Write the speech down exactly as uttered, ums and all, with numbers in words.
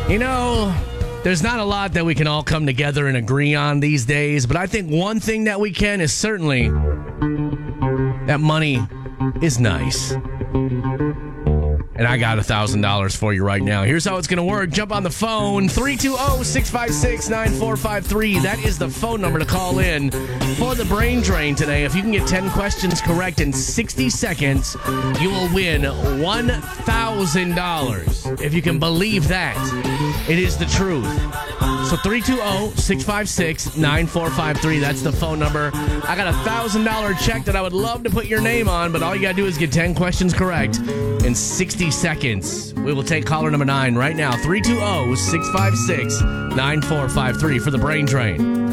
You know, there's not a lot that we can all come together and agree on these days, but I think one thing that we can is certainly that money is nice. And I got one thousand dollars for you right now. Here's how it's going to work. Jump on the phone, three two zero, six five six, nine four five three. That is the phone number to call in for the brain drain today. If you can get ten questions correct in sixty seconds, you will win one thousand dollars. If you can believe that, it is the truth. So three two zero, six five six, nine four five three. That's the phone number. I got a one thousand dollars check that I would love to put your name on, but all you got to do is get ten questions correct in sixty seconds. We will take caller number nine right now. three two zero, six five six, nine four five three for the brain drain.